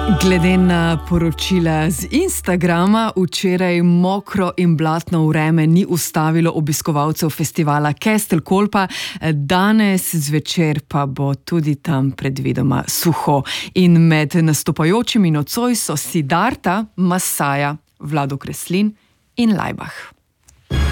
Glede na poročila z Instagrama, včeraj mokro in blatno vreme ni ustavilo obiskovalcev festivala Kestelkolpa, danes zvečer pa bo tudi tam predvidoma suho. In med nastopajočimi nocoj so Siddharta, Masaja, Vlado Kreslin in Laibach.